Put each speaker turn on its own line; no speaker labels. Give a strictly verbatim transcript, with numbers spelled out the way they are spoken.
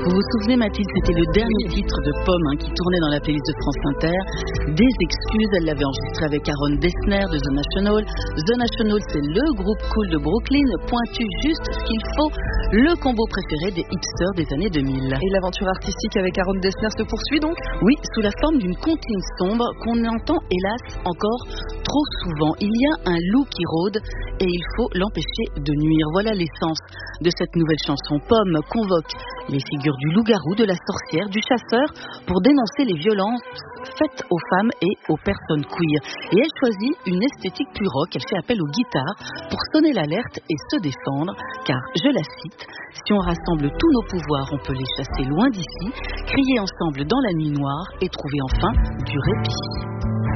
Vous vous souvenez, Mathilde, c'était le dernier titre de Pomme hein, qui tournait dans la playlist de France Inter. Des excuses, elle l'avait enregistré avec Aaron Dessner de The National. The National, c'est le groupe cool de Brooklyn, pointu juste ce qu'il faut, le combo préféré des hipsters des années deux mille.
Et l'aventure artistique avec Aaron Dessner se poursuit donc ?
Oui, sous la forme d'une comptine sombre qu'on entend hélas encore trop souvent. Il y a un loup qui rôde et il faut l'empêcher de nuire. Voilà l'essence de cette nouvelle chanson. Pomme convoque les figures du loup-garou, de la sorcière, du chasseur pour dénoncer les violences faites aux femmes et aux personnes queer. Et elle choisit une esthétique plus rock. Elle fait appel aux guitares pour sonner l'alerte et se défendre, car, je la cite, si on rassemble tous nos pouvoirs, on peut les chasser loin d'ici, crier ensemble dans la nuit noire et trouver enfin du répit.